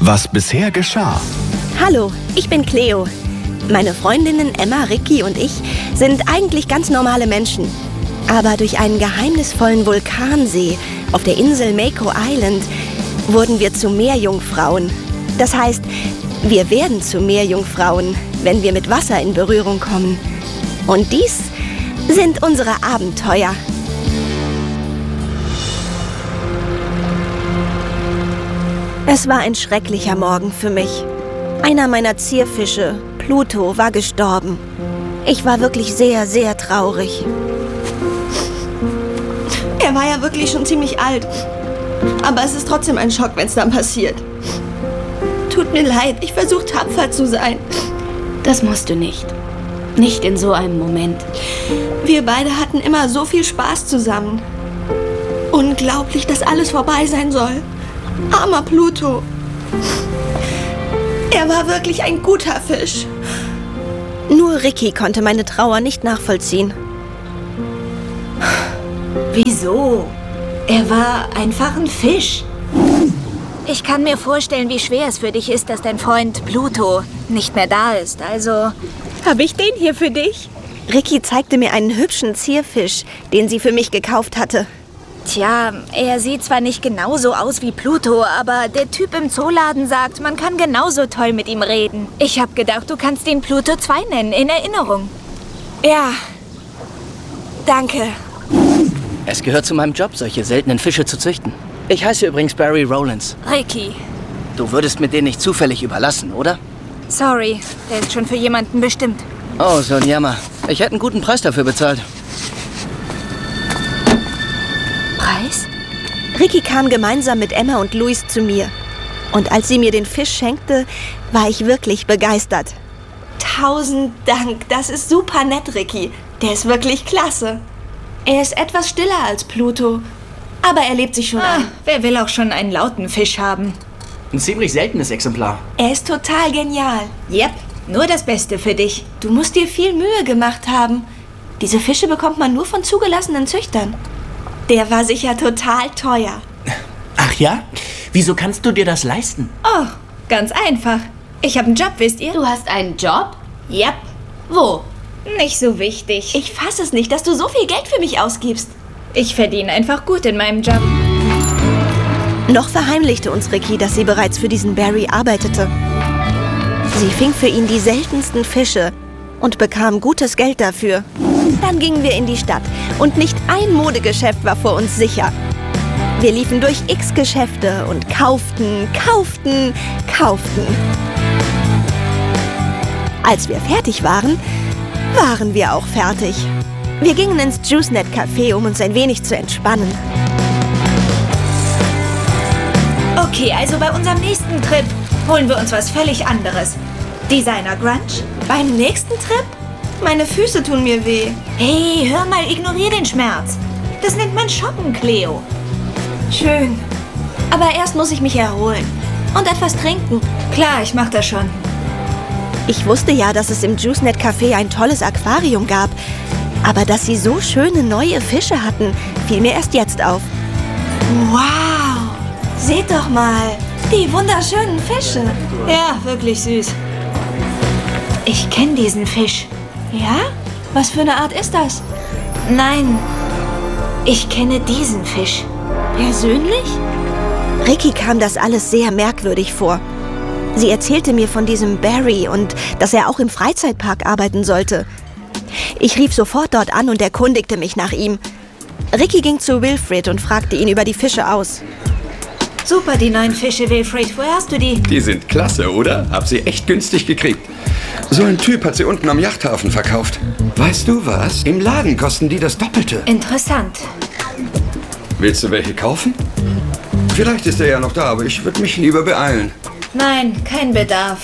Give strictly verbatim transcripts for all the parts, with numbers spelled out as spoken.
Was bisher geschah. Hallo, ich bin Cleo. Meine Freundinnen Emma, Ricky und ich sind eigentlich ganz normale Menschen. Aber durch einen geheimnisvollen Vulkansee auf der Insel Mako Island wurden wir zu Meerjungfrauen. Das heißt, wir werden zu Meerjungfrauen, wenn wir mit Wasser in Berührung kommen. Und dies sind unsere Abenteuer. Es war ein schrecklicher Morgen für mich. Einer meiner Zierfische, Pluto, war gestorben. Ich war wirklich sehr, sehr traurig. Er war ja wirklich schon ziemlich alt. Aber es ist trotzdem ein Schock, wenn es dann passiert. Tut mir leid, ich versuche tapfer zu sein. Das musst du nicht. Nicht in so einem Moment. Wir beide hatten immer so viel Spaß zusammen. Unglaublich, dass alles vorbei sein soll. Armer Pluto. Er war wirklich ein guter Fisch. Nur Ricky konnte meine Trauer nicht nachvollziehen. Wieso? Er war einfach ein Fisch. Ich kann mir vorstellen, wie schwer es für dich ist, dass dein Freund Pluto nicht mehr da ist. Also, habe ich den hier für dich? Ricky zeigte mir einen hübschen Zierfisch, den sie für mich gekauft hatte. Tja, er sieht zwar nicht genauso aus wie Pluto, aber der Typ im Zooladen sagt, man kann genauso toll mit ihm reden. Ich habe gedacht, du kannst ihn Pluto zwei nennen, in Erinnerung. Ja, danke. Es gehört zu meinem Job, solche seltenen Fische zu züchten. Ich heiße übrigens Barry Rowlands. Ricky. Du würdest mir den nicht zufällig überlassen, oder? Sorry, der ist schon für jemanden bestimmt. Oh, so ein Jammer. Ich hätte einen guten Preis dafür bezahlt. Preis? Ricky kam gemeinsam mit Emma und Luis zu mir. Und als sie mir den Fisch schenkte, war ich wirklich begeistert. Tausend Dank, das ist super nett, Ricky. Der ist wirklich klasse. Er ist etwas stiller als Pluto, aber er lebt sich schon ah, ein. Wer will auch schon einen lauten Fisch haben? Ein ziemlich seltenes Exemplar. Er ist total genial. Yep, nur das Beste für dich. Du musst dir viel Mühe gemacht haben. Diese Fische bekommt man nur von zugelassenen Züchtern. Der war sicher total teuer. Ach ja? Wieso kannst du dir das leisten? Oh, ganz einfach. Ich habe einen Job, wisst ihr? Du hast einen Job? Yep. Wo? Nicht so wichtig. Ich fasse es nicht, dass du so viel Geld für mich ausgibst. Ich verdiene einfach gut in meinem Job. Noch verheimlichte uns Ricky, dass sie bereits für diesen Barry arbeitete. Sie fing für ihn die seltensten Fische und bekam gutes Geld dafür. Dann gingen wir in die Stadt und nicht ein Modegeschäft war vor uns sicher. Wir liefen durch x Geschäfte und kauften, kauften, kauften. Als wir fertig waren, waren wir auch fertig. Wir gingen ins JuiceNet Café, um uns ein wenig zu entspannen. Okay, also bei unserem nächsten Trip holen wir uns was völlig anderes. Designer Grunge? Beim nächsten Trip? Meine Füße tun mir weh. Hey, hör mal, ignorier den Schmerz. Das nennt man Shoppen, Cleo. Schön. Aber erst muss ich mich erholen. Und etwas trinken. Klar, ich mach das schon. Ich wusste ja, dass es im JuiceNet Café ein tolles Aquarium gab. Aber dass sie so schöne neue Fische hatten, fiel mir erst jetzt auf. Wow! Seht doch mal, die wunderschönen Fische. Ja, wirklich süß. Ich kenne diesen Fisch. Ja? Was für eine Art ist das? Nein, ich kenne diesen Fisch. Persönlich? Ricky kam das alles sehr merkwürdig vor. Sie erzählte mir von diesem Barry und dass er auch im Freizeitpark arbeiten sollte. Ich rief sofort dort an und erkundigte mich nach ihm. Ricky ging zu Wilfred und fragte ihn über die Fische aus. Super, die neuen Fische, Wilfred. Woher hast du die? Die sind klasse, oder? Hab sie echt günstig gekriegt. So ein Typ hat sie unten am Yachthafen verkauft. Weißt du was? Im Laden kosten die das Doppelte. Interessant. Willst du welche kaufen? Vielleicht ist er ja noch da, aber ich würde mich lieber beeilen. Nein, kein Bedarf.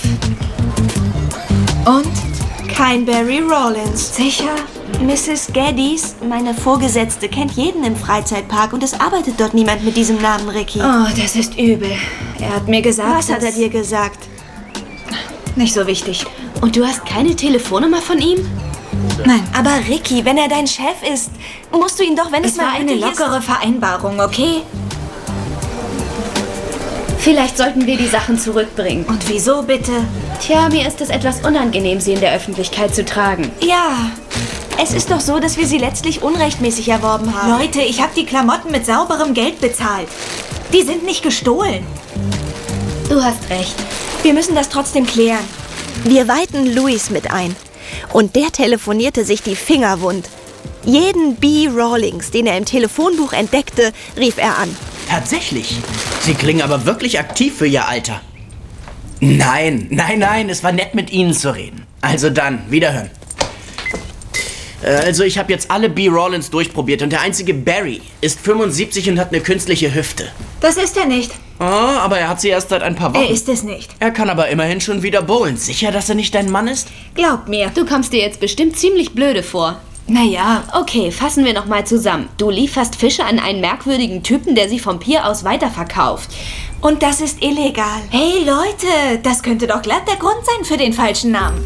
Und? Kein Barry Rowlands. Sicher? Misses Geddes, meine Vorgesetzte, kennt jeden im Freizeitpark und es arbeitet dort niemand mit diesem Namen, Ricky. Oh, das ist übel. Er hat mir gesagt, Was hat er dir gesagt? Nicht so wichtig. Und du hast keine Telefonnummer von ihm? Nein. Aber Ricky, wenn er dein Chef ist, musst du ihn doch, wenn es, Es mal war eine nötig lockere ist... Vereinbarung, okay? Vielleicht sollten wir die Sachen zurückbringen. Und wieso bitte? Tja, mir ist es etwas unangenehm, sie in der Öffentlichkeit zu tragen. Ja, es ist doch so, dass wir sie letztlich unrechtmäßig erworben haben. Leute, ich habe die Klamotten mit sauberem Geld bezahlt. Die sind nicht gestohlen. Du hast recht. Wir müssen das trotzdem klären. Wir weihten Louis mit ein. Und der telefonierte sich die Finger wund. Jeden B. Rawlings, den er im Telefonbuch entdeckte, rief er an. Tatsächlich? Sie klingen aber wirklich aktiv für Ihr Alter. Nein, nein, nein, es war nett mit Ihnen zu reden. Also dann, wiederhören. Äh, Also ich habe jetzt alle B. Rawlins durchprobiert und der einzige Barry ist fünfundsiebzig und hat eine künstliche Hüfte. Das ist er nicht. Oh, aber er hat sie erst seit ein paar Wochen. Er ist es nicht. Er kann aber immerhin schon wieder bowlen. Sicher, dass er nicht dein Mann ist? Glaub mir. Du kommst dir jetzt bestimmt ziemlich blöde vor. Naja, Okay, fassen wir noch mal zusammen. Du lieferst Fische an einen merkwürdigen Typen, der sie vom Pier aus weiterverkauft. Und das ist illegal. hey Leute, das könnte doch glatt der Grund sein für den falschen Namen.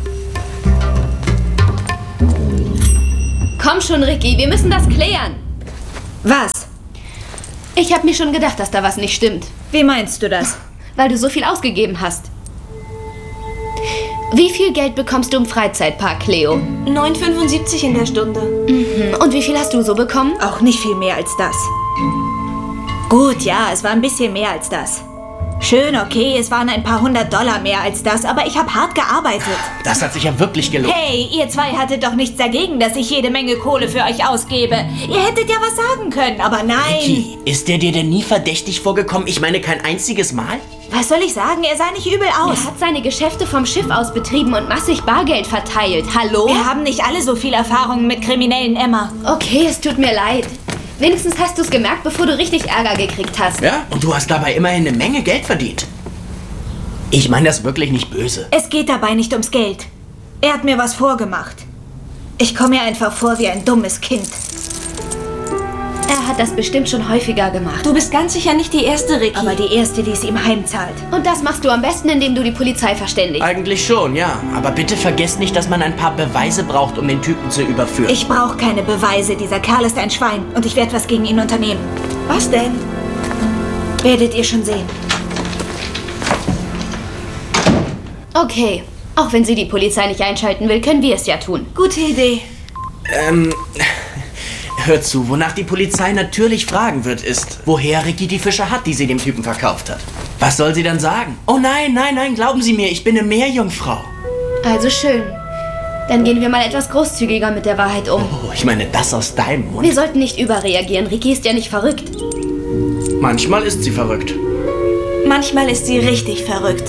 Komm schon, Ricky, wir müssen das klären. Was? Ich habe mir schon gedacht, dass da was nicht stimmt, Wie meinst du das? weil du so viel ausgegeben hast. Wie viel Geld bekommst du im Freizeitpark, Cleo? neun fünfundsiebzig in der Stunde. Und wie viel hast du so bekommen? Auch nicht viel mehr als das. Gut, ja, es war ein bisschen mehr als das. Schön, okay, es waren ein paar hundert Dollar mehr als das, aber ich habe hart gearbeitet. Das hat sich ja wirklich gelohnt. Hey, ihr zwei hattet doch nichts dagegen, dass ich jede Menge Kohle für euch ausgebe. Ihr hättet ja was sagen können, aber nein. Ricky, ist der dir denn nie verdächtig vorgekommen? Ich meine, kein einziges Mal? Was soll ich sagen? Er sah nicht übel aus. Er hat seine Geschäfte vom Schiff aus betrieben und massig Bargeld verteilt. Hallo? Wir haben nicht alle so viel Erfahrung mit Kriminellen, Emma. Okay, es tut mir leid. Wenigstens hast du es gemerkt, bevor du richtig Ärger gekriegt hast. Ja, und du hast dabei immerhin eine Menge Geld verdient. Ich meine das wirklich nicht böse. Es geht dabei nicht ums Geld. Er hat mir was vorgemacht. Ich komme mir einfach vor wie ein dummes Kind. Er hat das bestimmt schon häufiger gemacht. Du bist ganz sicher nicht die erste, Ricky. Aber die Erste, die es ihm heimzahlt. Und das machst du am besten, indem du die Polizei verständigst. Eigentlich schon, ja. Aber bitte vergesst nicht, dass man ein paar Beweise braucht, um den Typen zu überführen. Ich brauche keine Beweise. Dieser Kerl ist ein Schwein. Und ich werde was gegen ihn unternehmen. Was denn? Werdet ihr schon sehen. Okay, auch wenn sie die Polizei nicht einschalten will, können wir es ja tun. Gute Idee. Ähm, hör zu, wonach die Polizei natürlich fragen wird, ist, woher Ricky die Fische hat, die sie dem Typen verkauft hat. Was soll sie dann sagen? Oh nein, nein, nein, glauben Sie mir, ich bin eine Meerjungfrau. Also schön. Dann gehen wir mal etwas großzügiger mit der Wahrheit um. Oh, ich meine, das aus deinem Mund. Wir sollten nicht überreagieren. Ricky ist ja nicht verrückt. Manchmal ist sie verrückt. Manchmal ist sie richtig verrückt.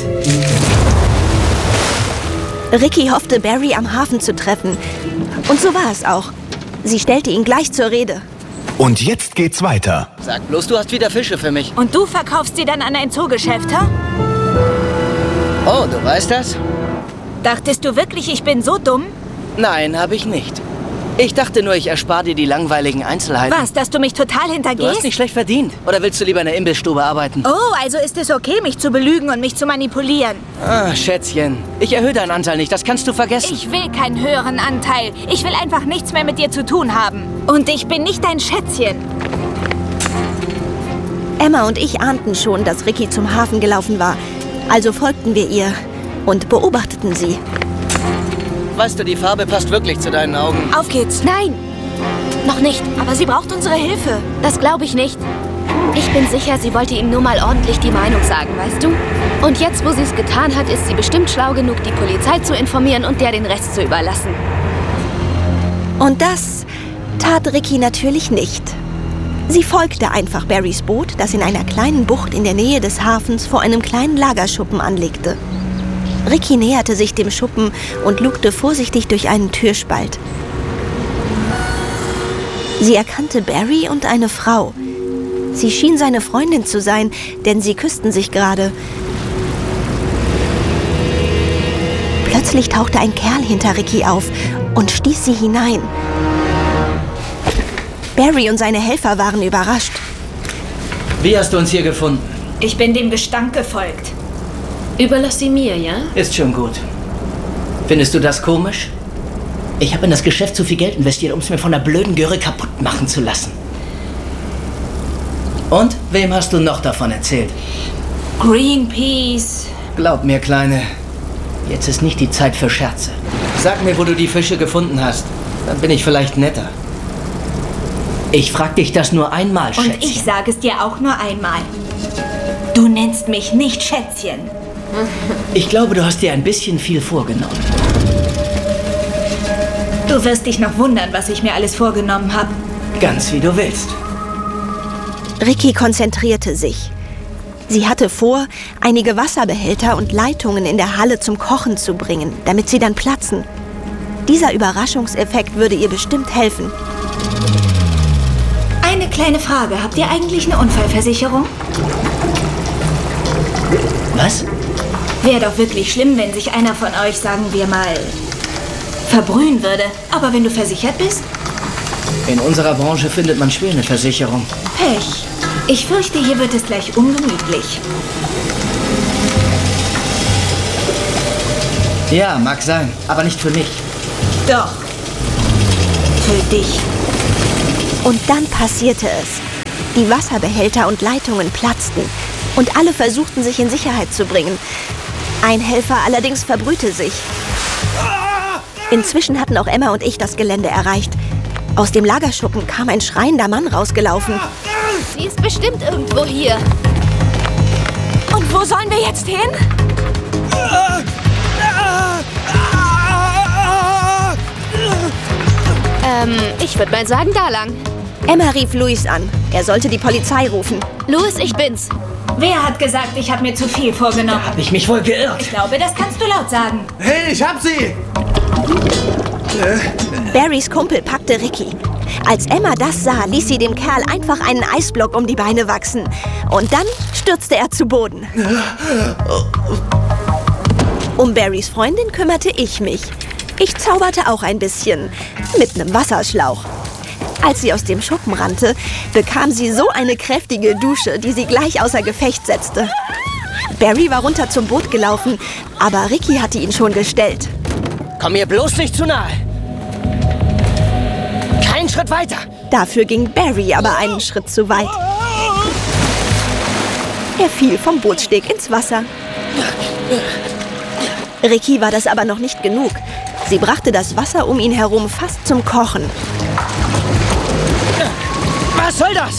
Ricky hoffte, Barry am Hafen zu treffen. Und so war es auch. Sie stellte ihn gleich zur Rede. Und jetzt geht's weiter. Sag bloß, du hast wieder Fische für mich. Und du verkaufst sie dann an ein Zoogeschäft, ha? Oh, du weißt das? Dachtest du wirklich, ich bin so dumm? Nein, habe ich nicht. Ich dachte nur, ich erspare dir die langweiligen Einzelheiten. Was, dass du mich total Du hintergehst? hast nicht schlecht verdient. Oder willst du lieber in der Imbissstube arbeiten? Oh, also ist es okay, mich zu belügen und mich zu manipulieren. Ah, Schätzchen. Ich erhöhe deinen Anteil nicht, das kannst du vergessen. Ich will keinen höheren Anteil. Ich will einfach nichts mehr mit dir zu tun haben. Und ich bin nicht dein Schätzchen. Emma und ich ahnten schon, dass Ricky zum Hafen gelaufen war. Also folgten wir ihr und beobachteten sie. Weißt du, die Farbe passt wirklich zu deinen Augen. Auf geht's. Nein, noch nicht. Aber sie braucht unsere Hilfe. Das glaube ich nicht. Ich bin sicher, sie wollte ihm nur mal ordentlich die Meinung sagen, weißt du? Und jetzt, wo sie es getan hat, ist sie bestimmt schlau genug, die Polizei zu informieren und der den Rest zu überlassen. Und das tat Ricky natürlich nicht. Sie folgte einfach Barrys Boot, das in einer kleinen Bucht in der Nähe des Hafens vor einem kleinen Lagerschuppen anlegte. Ricky näherte sich dem Schuppen und lugte vorsichtig durch einen Türspalt. Sie erkannte Barry und eine Frau. Sie schien seine Freundin zu sein, denn sie küssten sich gerade. Plötzlich tauchte ein Kerl hinter Ricky auf und stieß sie hinein. Barry und seine Helfer waren überrascht. Wie hast du uns hier gefunden? Ich bin dem Gestank gefolgt. Überlass sie mir, ja? Ist schon gut. Findest du das komisch? Ich habe in das Geschäft zu viel Geld investiert, um es mir von der blöden Göre kaputt machen zu lassen. Und wem hast du noch davon erzählt? Greenpeace. Glaub mir, Kleine, jetzt ist nicht die Zeit für Scherze. Sag mir, wo du die Fische gefunden hast. Dann bin ich vielleicht netter. Ich frag dich das nur einmal, Schätzchen. Und ich sage es dir auch nur einmal. Du nennst mich nicht Schätzchen. Ich glaube, du hast dir ein bisschen viel vorgenommen. Du wirst dich noch wundern, was ich mir alles vorgenommen habe. Ganz wie du willst. Ricky konzentrierte sich. Sie hatte vor, einige Wasserbehälter und Leitungen in der Halle zum Kochen zu bringen, damit sie dann platzen. Dieser Überraschungseffekt würde ihr bestimmt helfen. Eine kleine Frage. Habt ihr eigentlich eine Unfallversicherung? Was? Wäre doch wirklich schlimm, wenn sich einer von euch, sagen wir mal, verbrühen würde. Aber wenn du versichert bist? In unserer Branche findet man schwer eine Versicherung. Pech. Ich fürchte, hier wird es gleich ungemütlich. Ja, mag sein, aber nicht für mich. Doch. Für dich. Und dann passierte es. Die Wasserbehälter und Leitungen platzten und alle versuchten, sich in Sicherheit zu bringen. Ein Helfer allerdings verbrühte sich. Inzwischen hatten auch Emma und ich das Gelände erreicht. Aus dem Lagerschuppen kam ein schreiender Mann rausgelaufen. Sie ist bestimmt irgendwo hier. Und wo sollen wir jetzt hin? Ähm, ich würde mal sagen, da lang. Emma rief Louis an. Er sollte die Polizei rufen. Louis, ich bin's. Wer hat gesagt, ich habe mir zu viel vorgenommen? Hab ich mich wohl geirrt. Ich glaube, das kannst du laut sagen. Hey, ich hab sie! Barrys Kumpel packte Ricky. Als Emma das sah, ließ sie dem Kerl einfach einen Eisblock um die Beine wachsen. Und dann stürzte er zu Boden. Um Barrys Freundin kümmerte ich mich. Ich zauberte auch ein bisschen. Mit einem Wasserschlauch. Als sie aus dem Schuppen rannte, bekam sie so eine kräftige Dusche, die sie gleich außer Gefecht setzte. Barry war runter zum Boot gelaufen, aber Ricky hatte ihn schon gestellt. Komm mir bloß nicht zu nahe. Keinen Schritt weiter. Dafür ging Barry aber einen Schritt zu weit. Er fiel vom Bootssteg ins Wasser. Ricky war das aber noch nicht genug. Sie brachte das Wasser um ihn herum fast zum Kochen. Was soll das?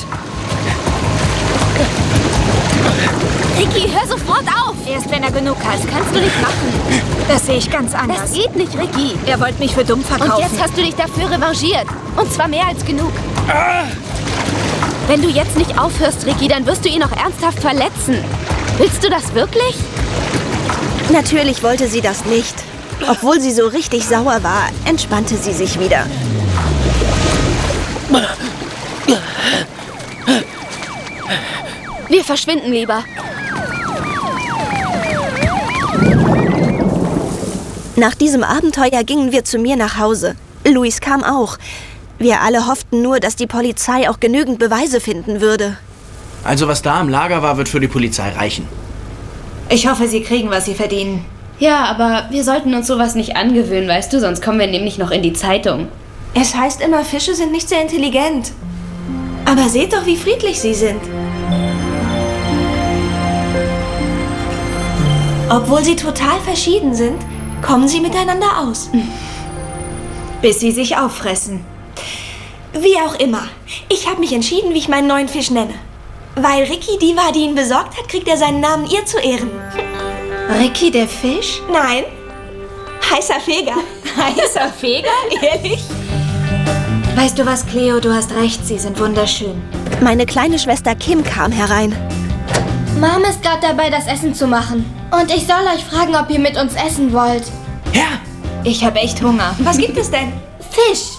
Ricky, hör sofort auf! Erst wenn er genug hat, kannst du nicht machen. Das sehe ich ganz anders. Das geht nicht, Ricky. Er wollte mich für dumm verkaufen. Und jetzt hast du dich dafür revanchiert. Und zwar mehr als genug. Wenn du jetzt nicht aufhörst, Ricky, dann wirst du ihn auch ernsthaft verletzen. Willst du das wirklich? Natürlich wollte sie das nicht. Obwohl sie so richtig sauer war, entspannte sie sich wieder. Wir verschwinden lieber. Nach diesem Abenteuer gingen wir zu mir nach Hause. Louis kam auch. Wir alle hofften nur, dass die Polizei auch genügend Beweise finden würde. Also was da im Lager war, wird für die Polizei reichen. Ich hoffe, sie kriegen, was sie verdienen. Ja, aber wir sollten uns sowas nicht angewöhnen, weißt du? Sonst kommen wir nämlich noch in die Zeitung. Es heißt immer, Fische sind nicht sehr intelligent. Aber seht doch, wie friedlich sie sind. Obwohl sie total verschieden sind, kommen sie miteinander aus. Bis sie sich auffressen. Wie auch immer. Ich habe mich entschieden, wie ich meinen neuen Fisch nenne. Weil Ricky die war, die ihn besorgt hat, kriegt er seinen Namen ihr zu Ehren. Ricky der Fisch? Nein. Heißer Feger. Heißer Feger? Ehrlich? Weißt du was, Cleo? Du hast recht, sie sind wunderschön. Meine kleine Schwester Kim kam herein. Mom ist gerade dabei, das Essen zu machen. Und ich soll euch fragen, ob ihr mit uns essen wollt. Ja. Ich habe echt Hunger. Was gibt es denn? Fisch.